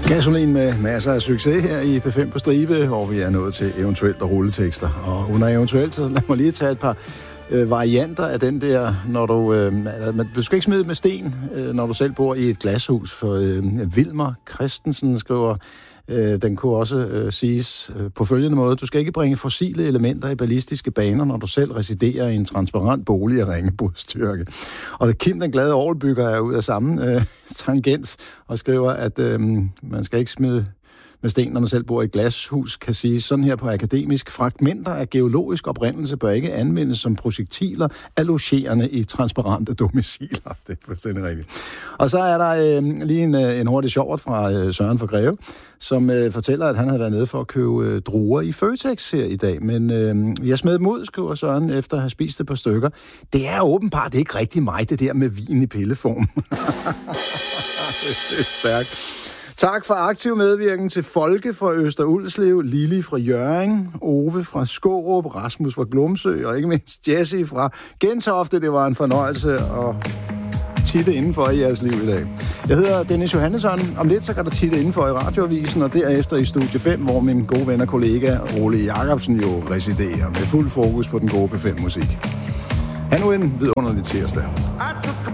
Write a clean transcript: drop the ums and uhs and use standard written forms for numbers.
Gasolin med masser af succes her i P5 på stribe, hvor vi er nået til eventuelt og rulletekster. Og under eventuelt, så lad mig lige tage et par varianter af den der, når du skal ikke smide med sten, når du selv bor i et glashus. For Vilmer Christensen skriver, den kunne også siges på følgende måde: du skal ikke bringe fossile elementer i ballistiske baner, når du selv residerer i en transparent bolig af ringe budstyrke. Og Kim, den glade orgelbygger, er ud af samme tangent og skriver, at man skal ikke smide med sten, når man selv bor i et glashus, kan sige sådan her på akademisk: fragmenter af geologisk oprindelse bør ikke anvendes som projektiler allogerende i transparente domiciler. Det er fuldstændig rigtigt. Og så er der lige en hurtig sjovt fra Søren fra Greve, som fortæller, at han havde været nede for at købe druer i Føtex her i dag, men jeg smed dem ud, skriver Søren, efter at have spist et par stykker. Det er åbenbart ikke rigtig mig, det der med vin i pilleform. Det er stærkt. Tak for aktiv medvirken til Folke fra Øster Ulslev, Lili fra Hjørring, Ove fra Skårup, Rasmus fra Glumsø og ikke mindst Jesse fra Gentofte. Det var en fornøjelse at titte indenfor i jeres liv i dag. Jeg hedder Dennis Johannesson. Om lidt så kan der titte indenfor i Radioavisen, og derefter i Studie 5, hvor min gode ven og kollega Ole Jacobsen jo residerer med fuld fokus på den gode P5-musik. Ha' nu en vidunderlig tirsdag.